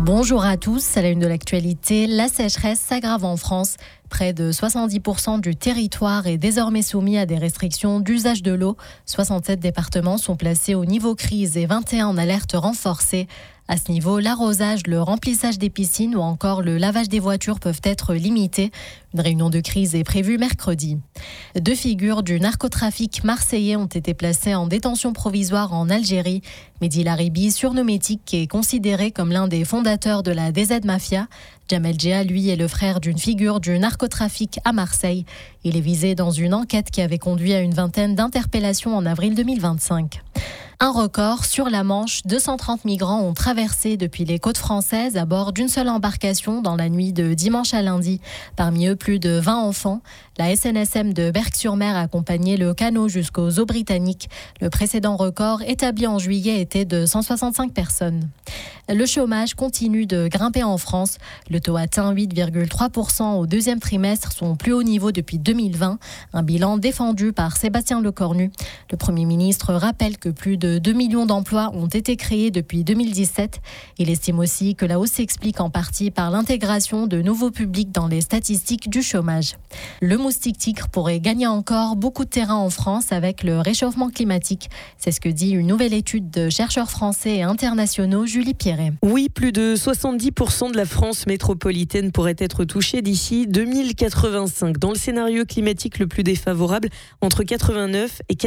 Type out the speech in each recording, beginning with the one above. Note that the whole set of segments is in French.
Bonjour à tous, à la une de l'actualité, la sécheresse s'aggrave en France. Près de 70% du territoire est désormais soumis à des restrictions d'usage de l'eau. 67 départements sont placés au niveau crise et 21 en alerte renforcée. À ce niveau, l'arrosage, le remplissage des piscines ou encore le lavage des voitures peuvent être limités. Une réunion de crise est prévue mercredi. 2 figures du narcotrafic marseillais ont été placées en détention provisoire en Algérie. Mehdi Laribi, surnommé Tic, est considéré comme l'un des fondateurs de la DZ Mafia. Jamel Djea, lui, est le frère d'une figure du narcotrafic à Marseille. Il est visé dans une enquête qui avait conduit à une vingtaine d'interpellations en avril 2025. Un record sur la Manche, 230 migrants ont traversé depuis les côtes françaises à bord d'une seule embarcation dans la nuit de dimanche à lundi. Parmi eux, plus de 20 enfants. La SNSM de Berck-sur-Mer a accompagné le canot jusqu'aux eaux britanniques. Le précédent record, établi en juillet, était de 165 personnes. Le chômage continue de grimper en France. Le taux atteint 8,3% au deuxième trimestre, son plus haut niveau depuis 2020. Un bilan défendu par Sébastien Lecornu. Le Premier ministre rappelle que plus de 2 millions d'emplois ont été créés depuis 2017. Il estime aussi que la hausse s'explique en partie par l'intégration de nouveaux publics dans les statistiques du chômage. Le moustique tigre pourrait gagner encore beaucoup de terrain en France avec le réchauffement climatique. C'est ce que dit une nouvelle étude de chercheurs français et internationaux, Julie Pierret. Oui, plus de 70% de la France métropolitaine pourrait être touchée d'ici 2085. Dans le scénario climatique le plus défavorable, entre 89 et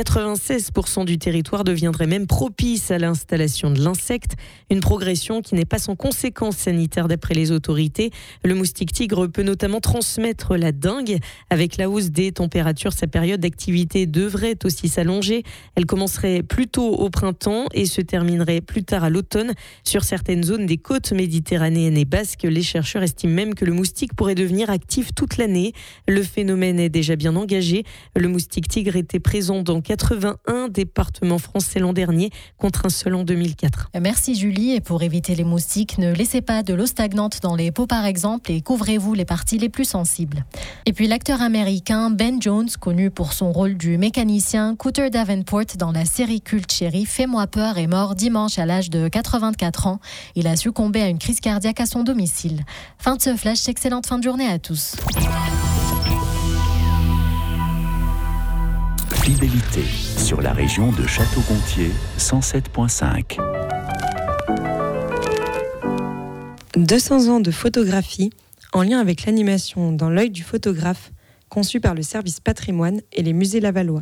96% du territoire deviendrait même propice à l'installation de l'insecte. Une progression qui n'est pas sans conséquences sanitaires d'après les autorités. Le moustique tigre peut notamment transmettre la dengue. Avec la hausse des températures, sa période d'activité devrait aussi s'allonger. Elle commencerait plus tôt au printemps et se terminerait plus tard à l'automne. Sur certaines zones des côtes méditerranéennes et basques, les chercheurs estiment même que le moustique pourrait devenir actif toute l'année. Le phénomène est déjà bien engagé. Le moustique tigre était présent dans 81 départements français l'an dernier, contre un seul en 2004. Merci Julie. Et pour éviter les moustiques, ne laissez pas de l'eau stagnante dans les pots par exemple et couvrez-vous les parties les plus sensibles. Et puis l'acteur américain Ben Jones, connu pour son rôle du mécanicien Cooter Davenport dans la série culte Chérie, Fais-moi peur, est mort dimanche à l'âge de 84 ans. Il a succombé à une crise cardiaque à son domicile. Fin de ce flash, excellente fin de journée à tous. Fidélité sur la région de Château-Gontier, 107.5. 200 ans de photographie en lien avec l'animation Dans l'œil du photographe, conçu par le service patrimoine et les musées lavallois.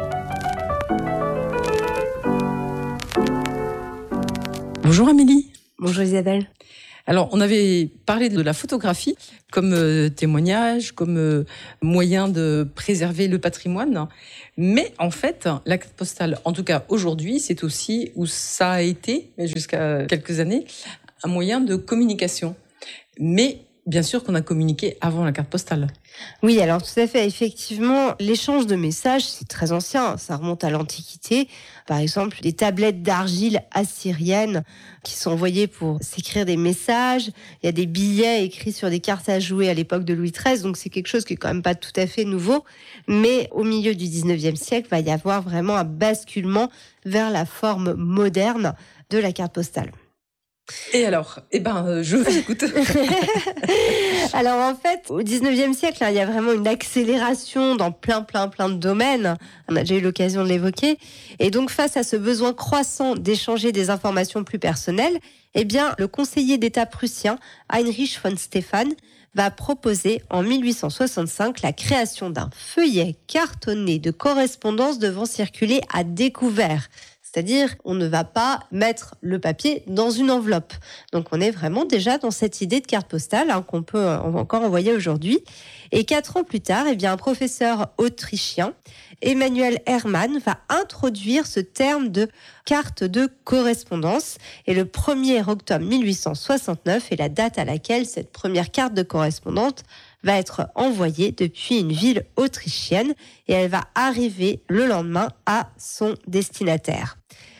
Bonjour Amélie. Bonjour Isabelle. Alors, on avait parlé de la photographie comme témoignage, comme moyen de préserver le patrimoine. Mais en fait, la carte postale, en tout cas aujourd'hui, c'est aussi, où ça a été, jusqu'à quelques années, un moyen de communication. Mais bien sûr qu'on a communiqué avant la carte postale. Oui, alors tout à fait. Effectivement, l'échange de messages, c'est très ancien. Ça remonte à l'Antiquité. Par exemple, des tablettes d'argile assyriennes qui sont envoyées pour s'écrire des messages. Il y a des billets écrits sur des cartes à jouer à l'époque de Louis XIII. Donc c'est quelque chose qui est quand même pas tout à fait nouveau. Mais au milieu du 19e siècle, va y avoir vraiment un basculement vers la forme moderne de la carte postale. Et alors, je vous écoute. Alors en fait, au 19e siècle, il y a vraiment une accélération dans plein de domaines. On a déjà eu l'occasion de l'évoquer. Et donc face à ce besoin croissant d'échanger des informations plus personnelles, le conseiller d'État prussien, Heinrich von Stephan, va proposer en 1865 la création d'un feuillet cartonné de correspondance devant circuler à découvert. C'est-à-dire, on ne va pas mettre le papier dans une enveloppe. Donc, on est vraiment déjà dans cette idée de carte postale qu'on peut encore envoyer aujourd'hui. Et 4 ans plus tard, un professeur autrichien, Emmanuel Hermann, va introduire ce terme de carte de correspondance. Et le 1er octobre 1869 est la date à laquelle cette première carte de correspondance va être envoyée depuis une ville autrichienne et elle va arriver le lendemain à son destinataire.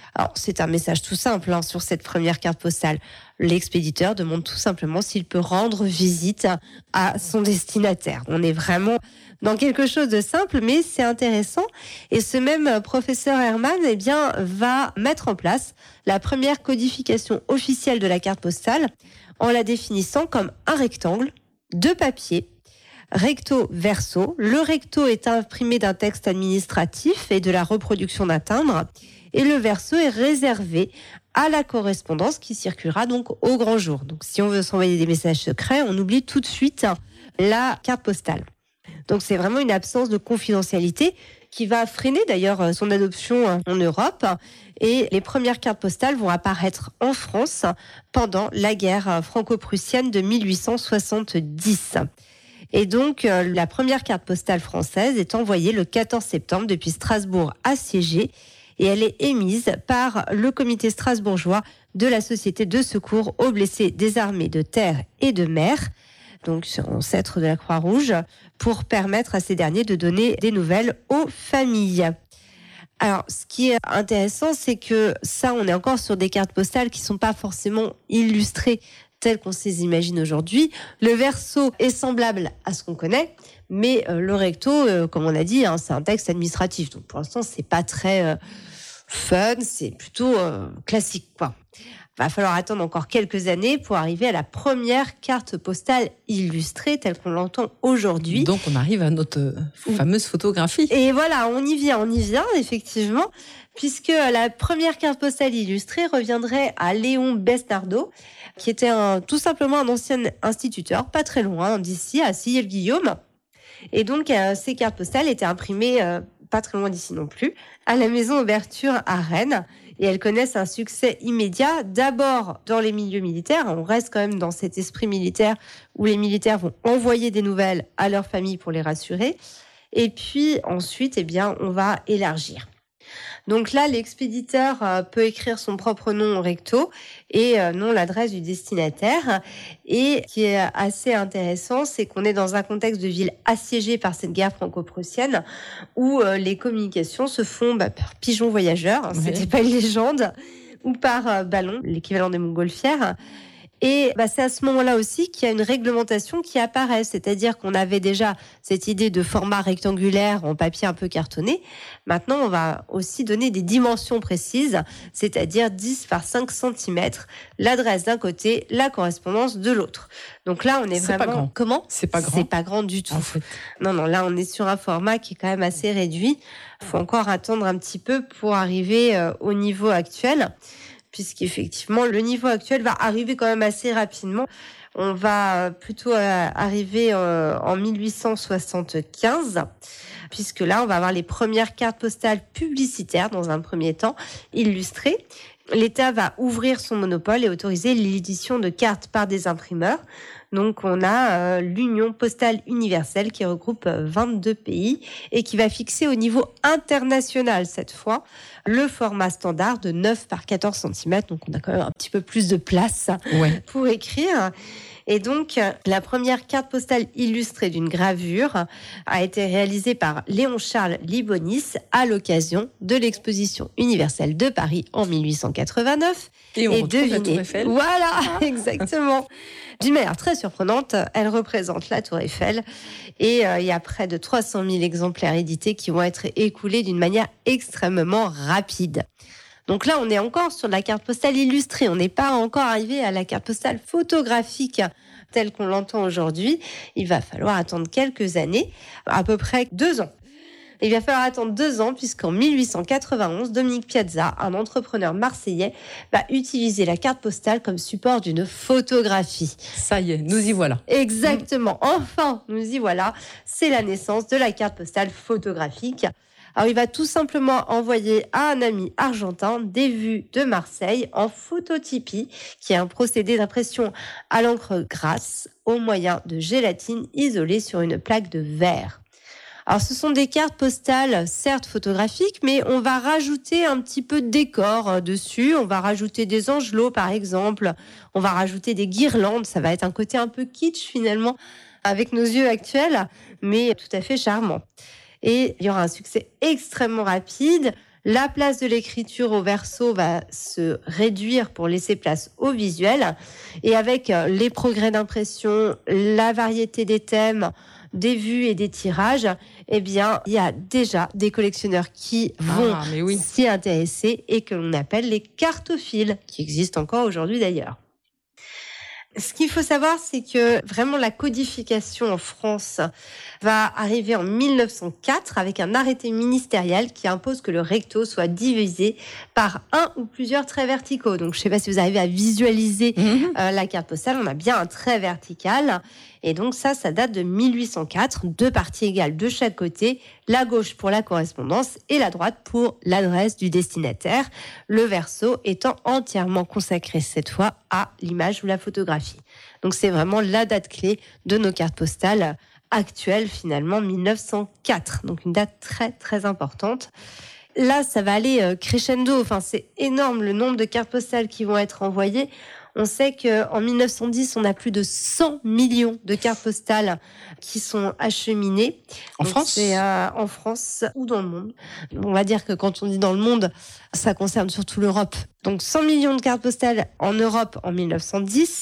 Alors, c'est un message tout simple sur cette première carte postale. L'expéditeur demande tout simplement s'il peut rendre visite à son destinataire. On est vraiment dans quelque chose de simple, mais c'est intéressant. Et ce même professeur Herman, va mettre en place la première codification officielle de la carte postale en la définissant comme un rectangle de papier, recto verso. Le recto est imprimé d'un texte administratif et de la reproduction d'un timbre, et le verso est réservé à la correspondance qui circulera donc au grand jour. Donc si on veut s'envoyer des messages secrets, on oublie tout de suite la carte postale. Donc c'est vraiment une absence de confidentialité qui va freiner d'ailleurs son adoption en Europe. Et les premières cartes postales vont apparaître en France pendant la guerre franco-prussienne de 1870. Et donc, la première carte postale française est envoyée le 14 septembre depuis Strasbourg assiégée, et elle est émise par le comité strasbourgeois de la Société de secours aux blessés des armées de terre et de mer, donc ancêtre de la Croix-Rouge, pour permettre à ces derniers de donner des nouvelles aux familles. Alors, ce qui est intéressant, c'est que ça, on est encore sur des cartes postales qui ne sont pas forcément illustrées telles qu'on se les imagine aujourd'hui. Le verso est semblable à ce qu'on connaît, mais le recto, comme on a dit, c'est un texte administratif. Donc, pour l'instant, c'est pas très fun, c'est plutôt classique, quoi. Va falloir attendre encore quelques années pour arriver à la première carte postale illustrée telle qu'on l'entend aujourd'hui. Donc on arrive à notre fameuse photographie. Et voilà, on y vient effectivement, puisque la première carte postale illustrée reviendrait à Léon Besnardo, qui était tout simplement un ancien instituteur, pas très loin d'ici, à Sillé-le-Guillaume. Et donc ces cartes postales étaient imprimées pas très loin d'ici non plus, à la maison Ouverture à Rennes. Et elles connaissent un succès immédiat, d'abord dans les milieux militaires. On reste quand même dans cet esprit militaire où les militaires vont envoyer des nouvelles à leurs familles pour les rassurer. Et puis ensuite, on va élargir. Donc là, l'expéditeur peut écrire son propre nom au recto et non l'adresse du destinataire. Et ce qui est assez intéressant, c'est qu'on est dans un contexte de ville assiégée par cette guerre franco-prussienne où les communications se font par pigeons voyageurs, c'était pas une légende, ou par ballon, l'équivalent des montgolfières. Et c'est à ce moment-là aussi qu'il y a une réglementation qui apparaît, c'est-à-dire qu'on avait déjà cette idée de format rectangulaire en papier un peu cartonné. Maintenant, on va aussi donner des dimensions précises, c'est-à-dire 10 par 5 cm, l'adresse d'un côté, la correspondance de l'autre. Donc là, on est vraiment... Pas grand. Comment ? C'est pas grand. C'est pas grand du tout. En fait. Non, là, on est sur un format qui est quand même assez réduit. Il faut encore attendre un petit peu pour arriver au niveau actuel, puisqu'effectivement, le niveau actuel va arriver quand même assez rapidement. On va plutôt arriver en 1875, puisque là, on va avoir les premières cartes postales publicitaires dans un premier temps, illustrées. L'État va ouvrir son monopole et autoriser l'édition de cartes par des imprimeurs. Donc, on a l'Union postale universelle qui regroupe 22 pays et qui va fixer au niveau international, cette fois, le format standard de 9 par 14 cm. Donc, on a quand même un petit peu plus de place pour écrire. Et donc, la première carte postale illustrée d'une gravure a été réalisée par Léon-Charles Libonis à l'occasion de l'exposition universelle de Paris en 1889. Et on retrouve la Tour Eiffel. Voilà, exactement. D'une manière très surprenante, elle représente la Tour Eiffel et il y a près de 300 000 exemplaires édités qui vont être écoulés d'une manière extrêmement rapide. Donc là, on est encore sur la carte postale illustrée. On n'est pas encore arrivé à la carte postale photographique telle qu'on l'entend aujourd'hui. Il va falloir attendre quelques années, à peu près 2 ans. Il va falloir attendre 2 ans puisqu'en 1891, Dominique Piazza, un entrepreneur marseillais, va utiliser la carte postale comme support d'une photographie. Ça y est, nous y voilà. Exactement. Enfin, nous y voilà. C'est la naissance de la carte postale photographique. Alors, il va tout simplement envoyer à un ami argentin des vues de Marseille en phototypie, qui est un procédé d'impression à l'encre grasse au moyen de gélatine isolée sur une plaque de verre. Alors, ce sont des cartes postales, certes photographiques, mais on va rajouter un petit peu de décor dessus. On va rajouter des angelots, par exemple. On va rajouter des guirlandes. Ça va être un côté un peu kitsch, finalement, avec nos yeux actuels, mais tout à fait charmant. Et il y aura un succès extrêmement rapide. La place de l'écriture au verso va se réduire pour laisser place au visuel. Et avec les progrès d'impression, la variété des thèmes, des vues et des tirages, eh bien, il y a déjà des collectionneurs qui vont s'y intéresser et que l'on appelle les cartophiles, qui existent encore aujourd'hui d'ailleurs. Ce qu'il faut savoir, c'est que vraiment la codification en France va arriver en 1904 avec un arrêté ministériel qui impose que le recto soit divisé par un ou plusieurs traits verticaux. Donc, je ne sais pas si vous arrivez à visualiser la carte postale. On a bien un trait vertical. Et donc ça date de 1804, 2 parties égales de chaque côté, la gauche pour la correspondance et la droite pour l'adresse du destinataire, le verso étant entièrement consacré cette fois à l'image ou la photographie. Donc c'est vraiment la date clé de nos cartes postales actuelles, finalement 1904, donc une date très très importante. Là, ça va aller crescendo, enfin c'est énorme le nombre de cartes postales qui vont être envoyées. On sait qu'en 1910, on a plus de 100 millions de cartes postales qui sont acheminées. En France ? C'est en France ou dans le monde. On va dire que quand on dit dans le monde, ça concerne surtout l'Europe. Donc 100 millions de cartes postales en Europe en 1910,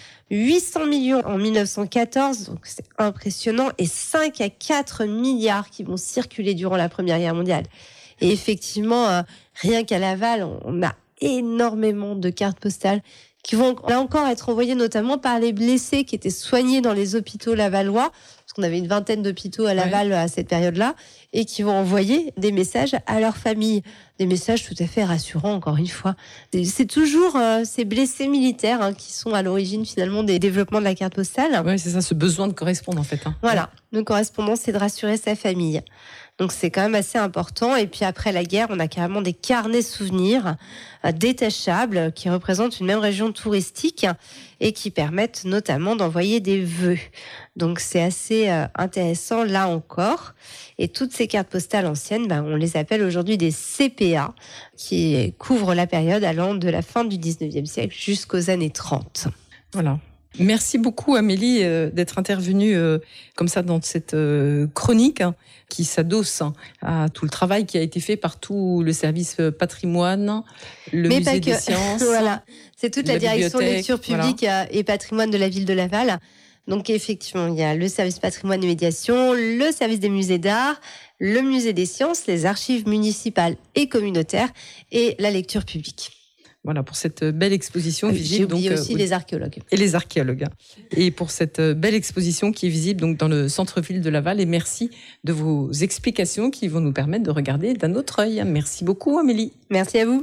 800 millions en 1914, donc c'est impressionnant, et 5 à 4 milliards qui vont circuler durant la Première Guerre mondiale. Et effectivement, rien qu'à Laval, on a énormément de cartes postales qui vont là encore être envoyés notamment par les blessés qui étaient soignés dans les hôpitaux lavallois, parce qu'on avait une vingtaine d'hôpitaux à Laval à cette période-là, et qui vont envoyer des messages à leur famille. Des messages tout à fait rassurants, encore une fois. C'est toujours ces blessés militaires qui sont à l'origine finalement des développements de la carte postale. Oui, c'est ça, ce besoin de correspondre en fait. Voilà, le correspondant, c'est de rassurer sa famille. Donc c'est quand même assez important. Et puis après la guerre, on a carrément des carnets souvenirs détachables qui représentent une même région touristique et qui permettent notamment d'envoyer des vœux. Donc c'est assez intéressant là encore. Et toutes ces cartes postales anciennes, on les appelle aujourd'hui des CPA, qui couvrent la période allant de la fin du 19e siècle jusqu'aux années 30. Voilà. Merci beaucoup Amélie d'être intervenue comme ça dans cette chronique qui s'adosse à tout le travail qui a été fait par tout le service patrimoine, le musée des sciences. Voilà, c'est toute la direction lecture publique voilà. et patrimoine de la ville de Laval. Donc effectivement, il y a le service patrimoine et médiation, le service des musées d'art, le musée des sciences, les archives municipales et communautaires et la lecture publique. Voilà, pour cette belle exposition visible. J'ai oublié aussi les archéologues. Et les archéologues. Et pour cette belle exposition qui est visible donc dans le centre-ville de Laval. Et merci de vos explications qui vont nous permettre de regarder d'un autre œil. Merci beaucoup, Amélie. Merci à vous.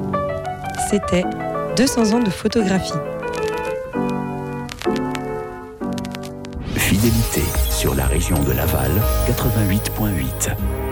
C'était 200 ans de photographie. Fidélité sur la région de Laval, 88.8.